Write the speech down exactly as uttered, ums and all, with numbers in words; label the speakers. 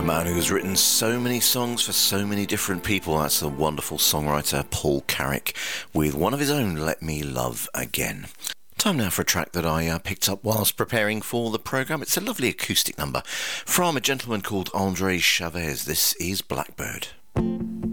Speaker 1: man who's written so many songs for so many different people. That's the wonderful songwriter Paul Carrick with one of his own, Let Me Love Again. Time now for a track that I uh, picked up whilst preparing for the programme. It's a lovely acoustic number from a gentleman called Andre Chavez. This is Blackbird.